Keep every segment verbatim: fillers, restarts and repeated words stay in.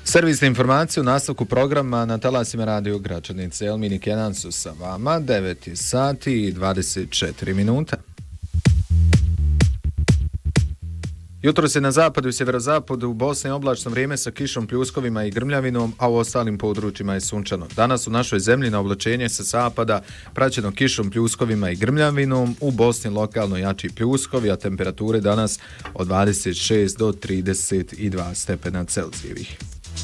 Servisna informacija u nastavku programa na talasima Radio Gračanice. Elmin i Kenan su sa vama, devet sati i dvadeset četiri minuta. Jutro se na zapadu i sjeverozapadu u Bosni oblačno vrijeme sa kišom, pljuskovima i grmljavinom, a u ostalim područjima je sunčano. Danas u našoj zemlji na oblačenje sa zapada praćeno kišom, pljuskovima i grmljavinom, u Bosni lokalno jači pljuskovi, a temperature danas od dvadeset šest do trideset dva stepena Celzijevih.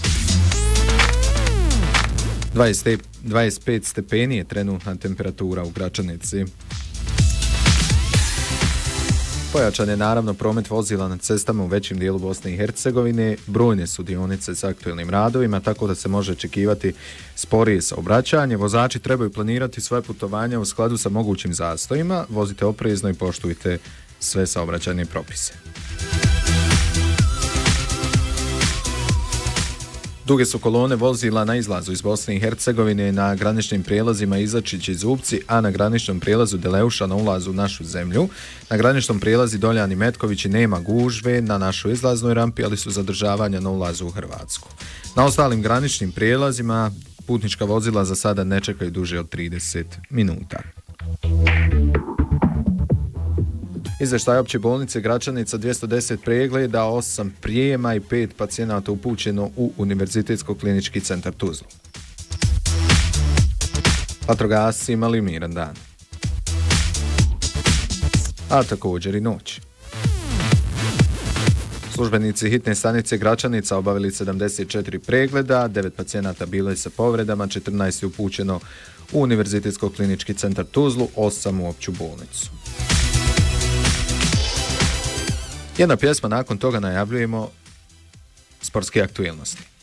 dvadeset pet stepeni je trenutna temperatura u Gračanici. Pojačan je naravno promet vozila na cestama u većim dijelu Bosne i Hercegovine, brojne su dionice s aktuelnim radovima, tako da se može očekivati sporije saobraćanje. Vozači trebaju planirati svoje putovanja u skladu sa mogućim zastojima, vozite oprezno i poštujte sve saobraćajne propise. Duge su kolone vozila na izlazu iz Bosne i Hercegovine na graničnim prijelazima Izačić i Zubci, a na graničnom prijelazu Deleuša na ulazu u našu zemlju. Na graničnom prijelazi Doljan i Metkovići nema gužve na našoj izlaznoj rampi, ali su zadržavanja na ulazu u Hrvatsku. Na ostalim graničnim prijelazima putnička vozila za sada ne čekaju duže od trideset minuta. Izveštaj opće bolnice Gračanica, dvjesto deset pregleda, osam prijema i pet pacijenata upućeno u Univerzitetsko klinički centar Tuzla. Vatrogasci imali miran dan, a također i noć. Službenici hitne stanice Gračanica obavili sedamdeset četiri pregleda, devet pacijenata bilo je sa povredama, četrnaest je upućeno u Univerzitetsko klinički centar Tuzlu, osam u opću bolnicu. Jedna pjesma, nakon toga najavljujemo sportske aktuelnosti.